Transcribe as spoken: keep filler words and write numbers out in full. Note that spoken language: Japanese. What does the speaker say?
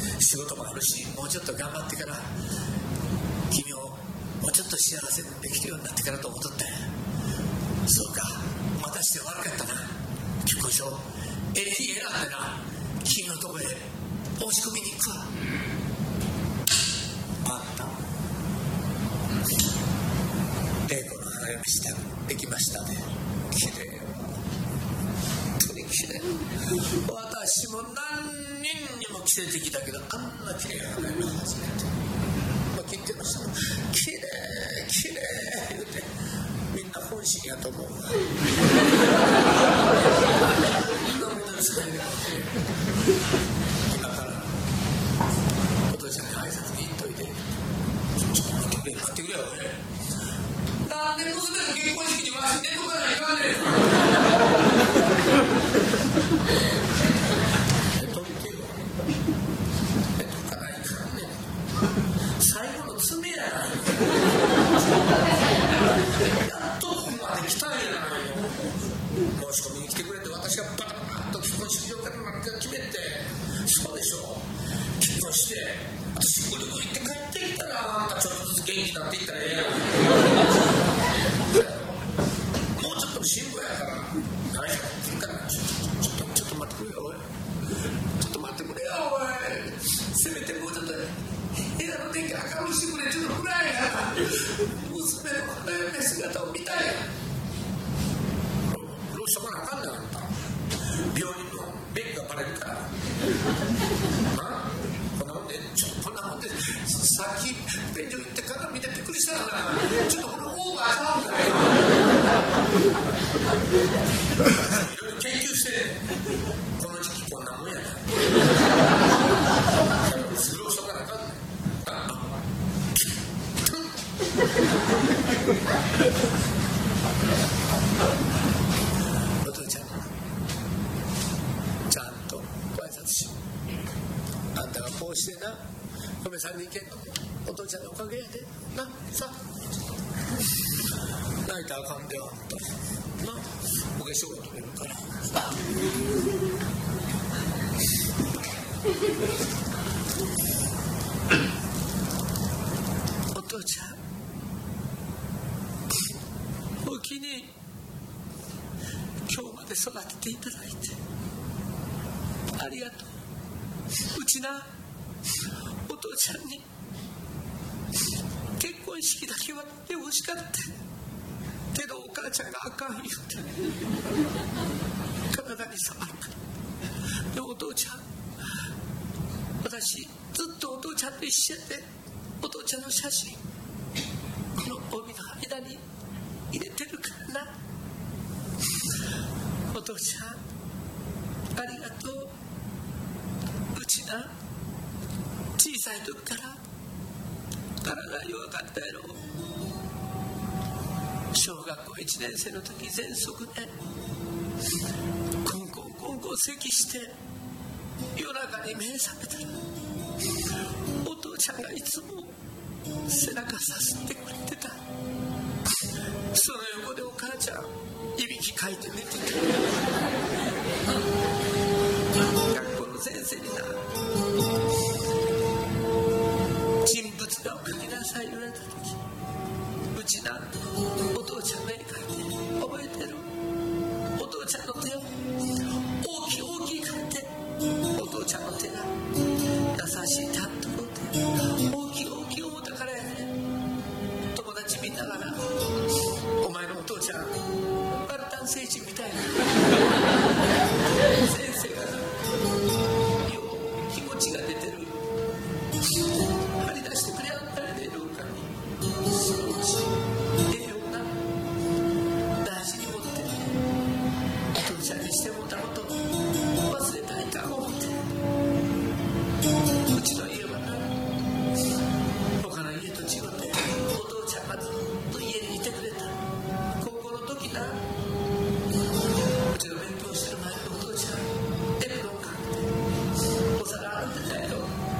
仕事もあるし、もうちょっと頑張ってから君をもうちょっと幸せにできるようになってからと思っとったんや。そうか、またして悪かったな。結婚証 エルティー 選んでな、君のとこへ申し込みに行くわ。あんた玲子の花嫁したできましたね。きれい、本当にきれい。私も何人にも奇跡的だけど、あんなきれいな花嫁初めて。まあ聞いてました。きれいきれい言うてみんな本心やと思う。今からお父ちゃんに挨拶に行っといて。ちょっと待ってくれ、待ってくれよ。なんで娘の結婚式にわし寝とかないかんねん。寝といてよ。寝とかないかんねん。最後の爪やない。やっとここまで来たんやないの。申し込みに来てくれて、私がバタバタと結婚式場からなんか決めて、そうでしょ。結婚して私ゴリゴリって帰ってきたら、あんたちょっとずつ元気になっていったらええやん。もうちょっと辛抱やから、はい来るから、ちょっとちょっと待ってくれよおい。ちょっと待ってくれよおい。せめてもうちょっと部屋の電気明るくしてくれ。ちょっと暗いや。娘の花嫁姿を見たい。どうしとかなあかんねん、あんた。病院の便がバレるから。あこんなもんで、ちょっとこんなもんで、さっき便所行ってから見てびっくりしたからな。ちょっとこれオーバーしたんだよ。いろいろ研究して、この時期こんなもんやな。それをしとかなあかんねん。お父ちゃん、ちゃんとご挨拶しよう。あんたがこうしてな、嫁さんに行けんのもお父ちゃんのおかげやでな。さ泣いたらあかんでよ、あんたな。お化粧が取れるからお父ちゃん、お気に今日まで育てていただいてありがとう。うちな、お父ちゃんに結婚式だけはしてほしかったけど、お母ちゃんがあかん言うて体に触るから。でもお父ちゃん、私ずっとお父ちゃんと一緒で、お父ちゃんの写真この帯の間に入れてるからな。お父ちゃんありがとう。うちな、小さい時から体弱かったやろ。小学校いちねん生の時、喘息でコンコンコンコン咳して夜中に目覚めたら、お父ちゃんがいつも背中さすってくれてた。その横でお母ちゃんいびきかいて寝てた。学校の先生にな、